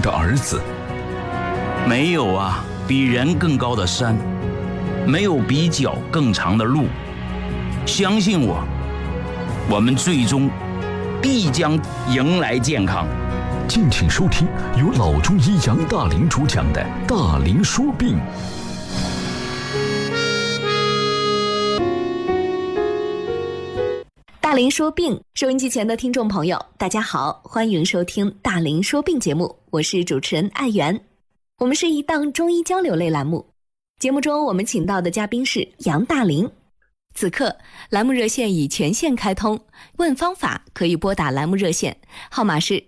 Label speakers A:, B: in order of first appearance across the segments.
A: 的儿子。
B: 没有啊，比人更高的山，没有比脚更长的路。相信我，我们最终必将迎来健康。
A: 敬请收听由老中医杨大林主讲的《大林说病》。
C: 大林说病，收音机前的听众朋友，大家好，欢迎收听大林说病节目，我是主持人艾媛。我们是一档中医交流类栏目，节目中我们请到的嘉宾是杨大林。此刻栏目热线已全线开通，问方法可以拨打栏目热线，号码是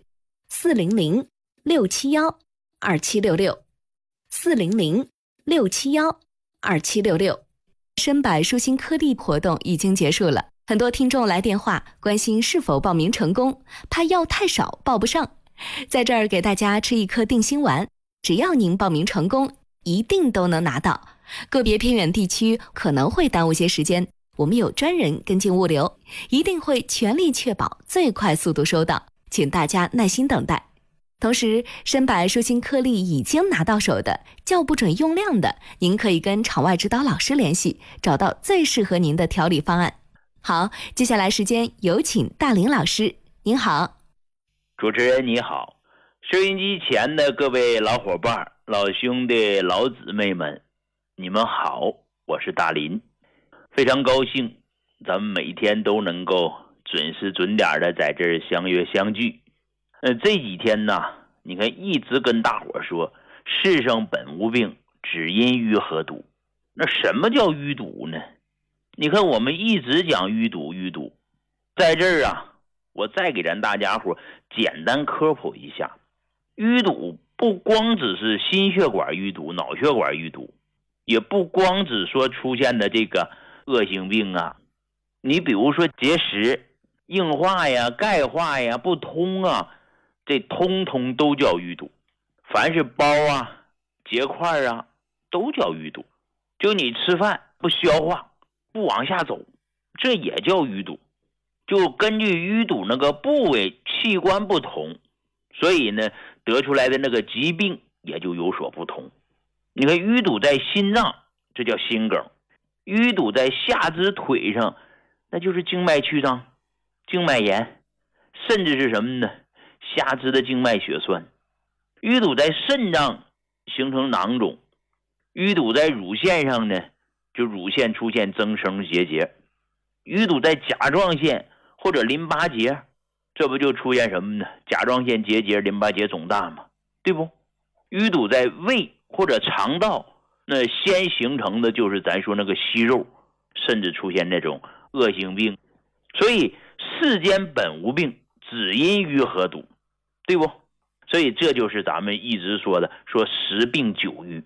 C: 400-671-2766，400-671-2766。深百舒心颗粒活动已经结束了，很多听众来电话关心是否报名成功，怕药太少报不上。在这儿给大家吃一颗定心丸，只要您报名成功，一定都能拿到。个别偏远地区可能会耽误些时间，我们有专人跟进物流，一定会全力确保最快速度收到，请大家耐心等待。同时，深百舒心颗粒已经拿到手的，叫不准用量的，您可以跟场外指导老师联系，找到最适合您的调理方案。好，接下来时间有请大林老师。您好。
D: 主持人你好，收音机前的各位老伙伴、老兄弟、老姊妹们，你们好，我是大林。非常高兴咱们每天都能够准时准点的在这儿相约相聚。这几天呢，你看一直跟大伙说世上本无病，只因淤和堵。那什么叫淤堵呢？你看我们一直讲淤堵，在这儿啊，我再给咱大家伙简单科普一下。淤堵不光只是心血管淤堵、脑血管淤堵，也不光只说出现的这个恶性病啊，你比如说结石、硬化呀、钙化呀、不通啊，这通通都叫淤堵。凡是包啊、结块啊，都叫淤堵。就你吃饭不消化、不往下走，这也叫淤堵。就根据淤堵那个部位器官不同，所以呢得出来的那个疾病也就有所不同。你看淤堵在心脏，这叫心梗；淤堵在下肢腿上，那就是静脉曲张、静脉炎，甚至是什么呢？下肢的静脉血栓。淤堵在肾脏形成囊肿，淤堵在乳腺上呢，就乳腺出现增生结节。淤堵在甲状腺或者淋巴结，这不就出现什么呢？甲状腺结节、淋巴结肿大嘛，对不？淤堵在胃或者肠道，那先形成的就是咱说那个息肉，甚至出现那种恶性病。所以世间本无病，只因淤和堵，对不？所以这就是咱们一直说的，说10病9瘀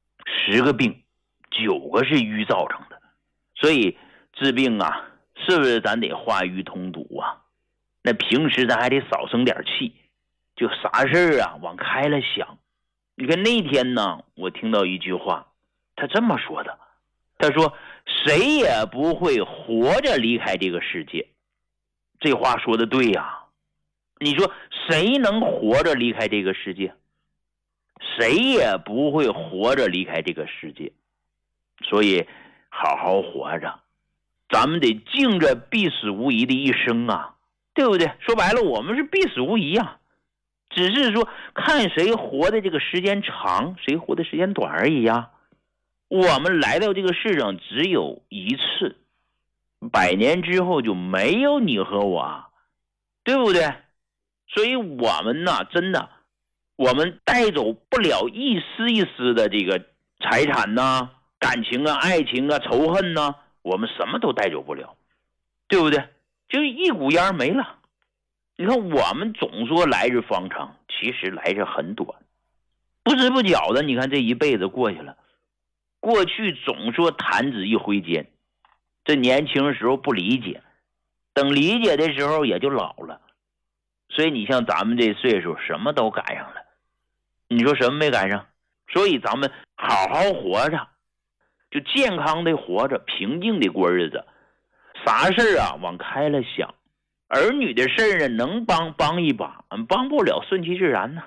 D: ，10个病9个是瘀造成的。所以治病啊，是不是咱得化瘀通堵啊？那平时咱还得少生点气，就啥事啊往开了想。你看那天呢，我听到一句话，他这么说的，他说谁也不会活着离开这个世界。这话说的对呀。你说谁能活着离开这个世界？谁也不会活着离开这个世界。所以好好活着，咱们得敬着必死无疑的一生啊，对不对？说白了，我们是必死无疑啊，只是说看谁活的这个时间长，谁活的时间短而已呀。我们来到这个世上只有一次，100年之后就没有你和我，对不对？所以我们呢，真的，我们带走不了一丝一丝的这个财产呐、感情啊、爱情啊、仇恨呐、我们什么都带走不了，对不对？就一股烟没了。你看我们总说来日方长，其实来日很短，不知不觉的，你看这一辈子过去了。过去总说弹指一挥间，这年轻时候不理解，等理解的时候也就老了。所以你像咱们这岁数，什么都赶上了，你说什么没赶上？所以咱们好好活着，就健康的活着，平静的过日子，啥事啊往开了想，儿女的事呢能帮一把，帮不了顺其自然呢。